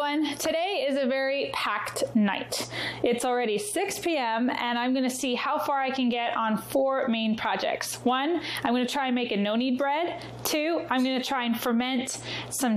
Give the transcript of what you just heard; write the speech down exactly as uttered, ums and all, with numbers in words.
everyone. Today is a very packed night. It's already six p m and I'm gonna see how far I can get on four main projects. One, I'm gonna try and make a no-knead bread. Two, I'm gonna try and ferment some